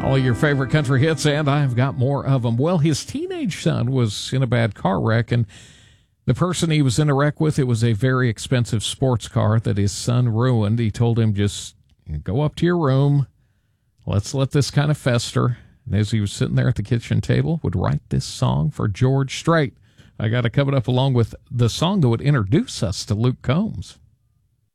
All your favorite country hits, and I've got more of them. Well, his teenage son was in a bad car wreck, and the person he was in a wreck with, it was a very expensive sports car that his son ruined. He told him, just go up to your room. Let's let this kind of fester. And as he was sitting there at the kitchen table, would write this song for George Strait. I got it coming up along with the song that would introduce us to Luke Combs.